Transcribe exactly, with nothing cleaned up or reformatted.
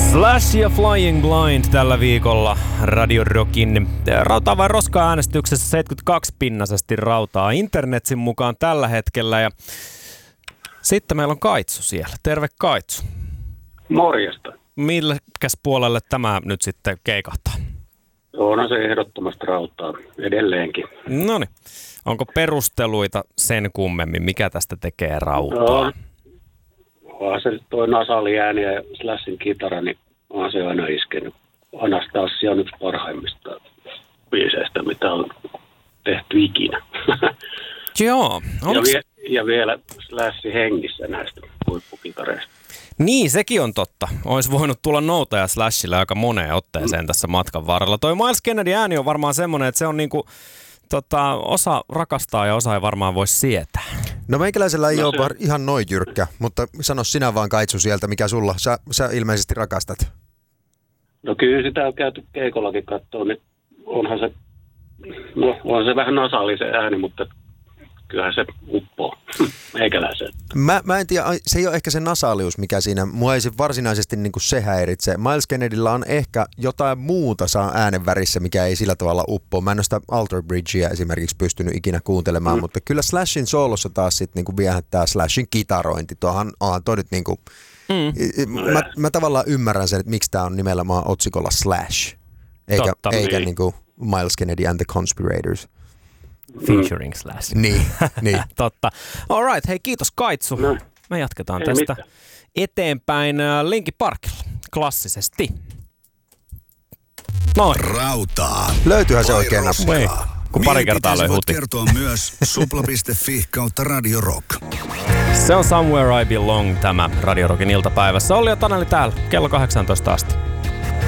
Slash ja Flying Blind tällä viikolla Radio Rockin rautaa vai roskaa äänestyksessä seitsemänkymmentäkaksi pinnasesti rautaa internetsin mukaan tällä hetkellä. Ja sitten meillä on Kaitsu siellä. Terve Kaitsu. Morjesta. Millekäs puolelle tämä nyt sitten keikahtaa? Onhan se ehdottomasti rautaa edelleenkin. Noniin. Onko perusteluita sen kummemmin? Mikä tästä tekee rautaa? No, onhan se toi nasali ääni ja Slashin kitara, niin onhan se aina iskenyt. Anastasia on yksi parhaimmista biiseistä, mitä on tehty ikinä. Joo. Ja, vie, ja vielä Slashin hengissä näistä huippukitareista. Niin, sekin on totta. Olisi voinut tulla noutaja Slashille aika moneen otteeseen mm. tässä matkan varrella. Toi Miles Kennedy ääni on varmaan semmoinen, että se on niinku, tota, osa rakastaa ja osa ei varmaan voi sietää. No meikäläisellä ei no, ole var- ihan noin jyrkkä, mutta sano sinä vaan Kaitsu sieltä, mikä sulla. Sä, sä ilmeisesti rakastat. No kyllä sitä on käyty keikollakin katsoa, niin onhan se, no on se vähän nasali se ääni, mutta kyllähän se uppoo meikäläiseen. Mä, mä en tiedä, se ei ole ehkä se nasaalius, mikä siinä, mua ei se varsinaisesti niin kuin se häiritse. Miles Kennedyllä on ehkä jotain muuta saa äänen värissä, mikä ei sillä tavalla uppoo. Mä en ole sitä Alter Bridgea esimerkiksi pystynyt ikinä kuuntelemaan, mm. mutta kyllä Slashin soolossa taas sitten niin kuin viehättää Slashin kitarointi. Tuohan onhan toi nyt niin kuin, mm. mä, mä tavallaan ymmärrän sen, että miksi tää on nimenomaan otsikolla Slash, eikä, Totta, eikä niin. niin kuin Miles Kennedy and the Conspirators. Featuring Slash. Niin, niin. Totta. All right, hei kiitos Kaitsu. No. Me jatketaan Ei tästä mitään. eteenpäin Linkin Parkilla klassisesti. No. Rautaa. Löytyyhän se oikein nappu. Ei, kun pari kertaa löi huti. Kertoa myös supla piste fi kautta Radio Rock. Se on Somewhere I Belong tämä Radio Rockin iltapäivässä. Olli ja Taneli täällä kello kahdeksantoista asti.